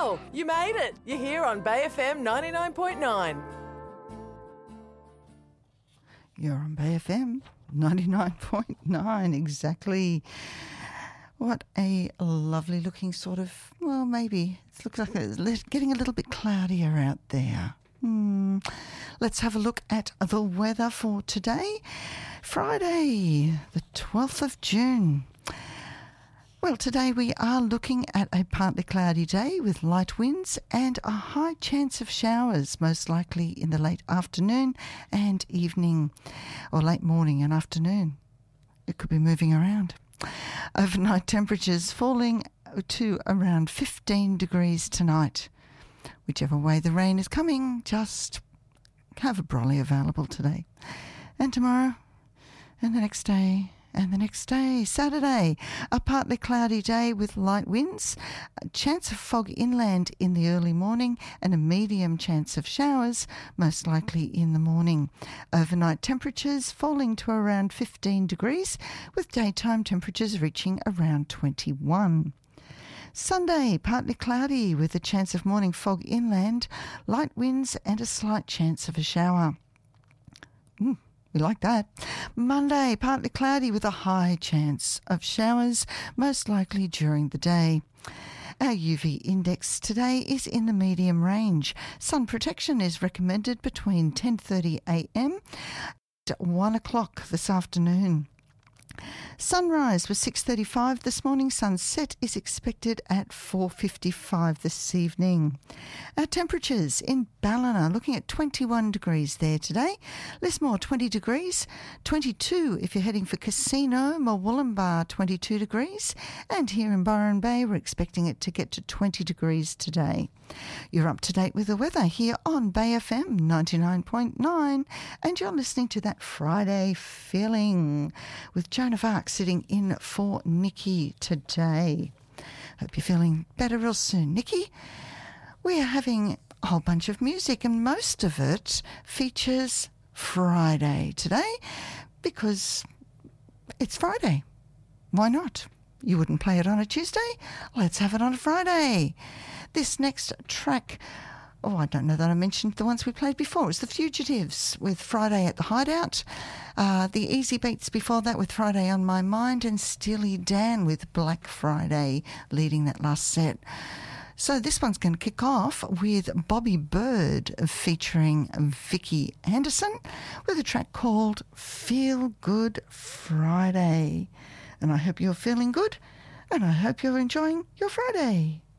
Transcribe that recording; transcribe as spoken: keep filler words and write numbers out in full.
Wow, you made it. You're here on Bay F M ninety-nine point nine. You're on Bay F M ninety-nine point nine, exactly. What a lovely looking sort of, well, maybe it looks like it's getting a little bit cloudier out there. Hmm. Let's have a look at the weather for today, Friday, the twelfth of June. Well, today we are looking at a partly cloudy day with light winds and a high chance of showers, most likely in the late afternoon and evening, or late morning and afternoon. It could be moving around. Overnight temperatures falling to around fifteen degrees tonight. Whichever way the rain is coming, just have a brolly available today. And tomorrow, and the next day, and the next day, Saturday, a partly cloudy day with light winds, a chance of fog inland in the early morning and a medium chance of showers, most likely in the morning. Overnight temperatures falling to around fifteen degrees, with daytime temperatures reaching around twenty-one. Sunday, partly cloudy with a chance of morning fog inland, light winds and a slight chance of a shower. Mm. We like that. Monday, partly cloudy with a high chance of showers, most likely during the day. Our U V index today is in the medium range. Sun protection is recommended between ten thirty a m and one o'clock this afternoon. Sunrise was six thirty-five this morning. Sunset is expected at four fifty-five this evening. Our temperatures in Ballina, looking at twenty-one degrees there today. Lismore, twenty degrees. twenty-two if you're heading for Casino. Murwillumbah, twenty-two degrees. And here in Byron Bay, we're expecting it to get to twenty degrees today. You're up to date with the weather here on Bay F M ninety-nine point nine. And you're listening to That Friday Feeling with Joan of Arc sitting in for Nikki today. Hope you're feeling better real soon, Nikki. We are having a whole bunch of music and most of it features Friday today because it's Friday. Why not? You wouldn't play it on a Tuesday? Let's have it on a Friday. This next track, oh, I don't know that I mentioned the ones we played before. It's The Fugitives with Friday at the Hideout. Uh, the Easy Beats before that with Friday on My Mind, and Steely Dan with Black Friday leading that last set. So this one's going to kick off with Bobby Bird featuring Vicky Anderson with a track called Feel Good Friday. And I hope you're feeling good, and I hope you're enjoying your Friday.